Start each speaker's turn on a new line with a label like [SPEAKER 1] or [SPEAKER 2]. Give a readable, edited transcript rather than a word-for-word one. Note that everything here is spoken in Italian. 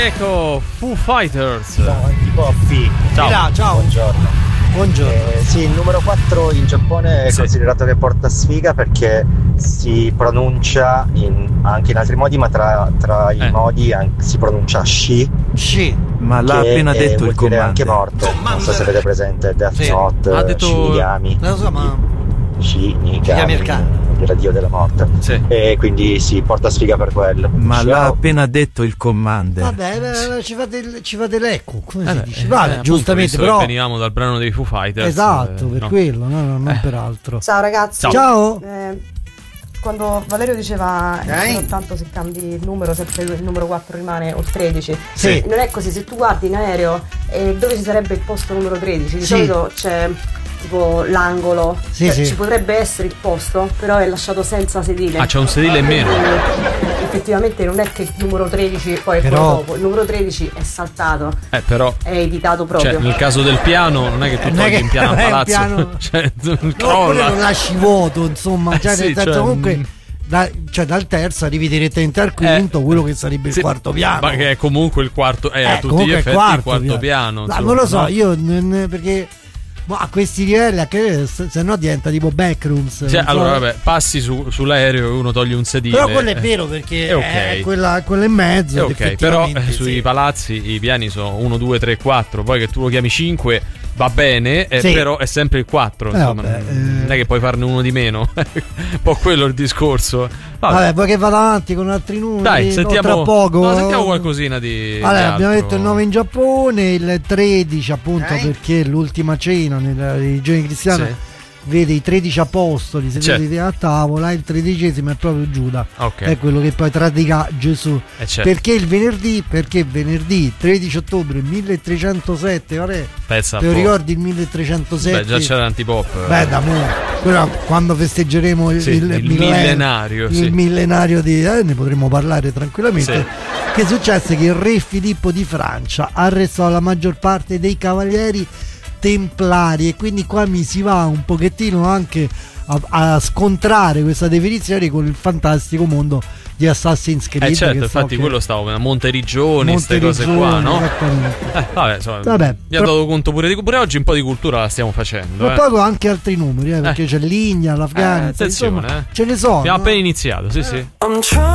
[SPEAKER 1] Echo, Foo Fighters.
[SPEAKER 2] No, tipo F.
[SPEAKER 1] Ciao.
[SPEAKER 2] Ciao. Buongiorno. Sì, il numero 4 in Giappone è considerato che porta sfiga perché si pronuncia anche in altri modi, ma tra i modi si pronuncia Shi.
[SPEAKER 3] Ma l'ha appena detto il comando.
[SPEAKER 2] Anche morto. Non so se avete presente Death Note,
[SPEAKER 1] ha detto...
[SPEAKER 2] Shinigami.
[SPEAKER 4] Non lo so, ma
[SPEAKER 2] Shinigami era dio della morte.
[SPEAKER 1] Sì.
[SPEAKER 2] E quindi si porta sfiga per quello.
[SPEAKER 3] Ma l'ha appena detto il commander.
[SPEAKER 4] Vabbè, ci fate l'eco, come si dice? Vale, giustamente,
[SPEAKER 1] però
[SPEAKER 4] però
[SPEAKER 1] venivamo dal brano dei Foo Fighters.
[SPEAKER 4] esatto, per quello, non per altro.
[SPEAKER 5] Ciao ragazzi.
[SPEAKER 4] Ciao.
[SPEAKER 5] Quando Valerio diceva tanto se cambi il numero, sempre il numero 4 rimane o il 13.
[SPEAKER 4] Sì.
[SPEAKER 5] Non è così, se tu guardi in aereo dove ci sarebbe il posto numero 13, di solito c'è tipo l'angolo, ci potrebbe essere il posto, però è lasciato senza sedile.
[SPEAKER 1] C'è un sedile in meno.
[SPEAKER 5] Effettivamente non è che il numero 13 poi è quello dopo, il numero 13 è saltato,
[SPEAKER 1] però
[SPEAKER 5] è evitato proprio.
[SPEAKER 1] Cioè, nel caso del piano non è che tu togli in piano a palazzo, cioè crolla.
[SPEAKER 4] Lo lasci vuoto, insomma, comunque dal terzo arrivi direttamente al quinto, quello che sarebbe il quarto piano,
[SPEAKER 1] ma che è comunque il quarto, a tutti gli effetti il quarto piano.
[SPEAKER 4] Non lo so, io perché a questi livelli se no diventa tipo backrooms.
[SPEAKER 1] Allora vabbè, passi sull'aereo e uno toglie un sedile,
[SPEAKER 4] però quello è vero perché è quella in mezzo,
[SPEAKER 1] però sui palazzi i piani sono 1, 2, 3, 4, poi che tu lo chiami 5 va bene, però è sempre il 4, insomma, non è che puoi farne uno di meno. Un po' quello il discorso.
[SPEAKER 4] Vabbè, poi che vado avanti con altri numeri.
[SPEAKER 1] Dai, sentiamo
[SPEAKER 4] tra poco.
[SPEAKER 1] Sentiamo qualcosina di
[SPEAKER 4] abbiamo detto il 9 in Giappone, il 13 appunto perché l'ultima cena nella religione cristiana vede i 13 apostoli seduti a tavola, il 13° è proprio Giuda, è quello che poi tradirà Gesù. Perché il venerdì? Perché venerdì 13 ottobre 1307, te ricordi il 1307?
[SPEAKER 1] Già c'era l'antipop.
[SPEAKER 4] Quando festeggeremo il millenario, il millenario ne potremo parlare tranquillamente. Che successe? Che il re Filippo di Francia arrestò la maggior parte dei cavalieri templari, e quindi qua mi si va un pochettino anche a scontrare questa definizione con il fantastico mondo di Assassin's Creed.
[SPEAKER 1] Infatti quello stavo a Monteriggioni, queste cose qua, no?
[SPEAKER 4] Vabbè,
[SPEAKER 1] mi ha dato conto pure oggi un po' di cultura la stiamo facendo.
[SPEAKER 4] Ma poi anche altri numeri, perché c'è l'India, l'Afghanistan, insomma, ce ne sono.
[SPEAKER 1] Abbiamo appena iniziato, sì.